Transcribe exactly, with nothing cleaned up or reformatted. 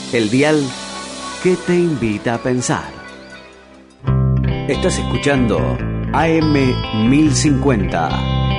El dial que te invita a pensar. Estás escuchando A M mil cincuenta.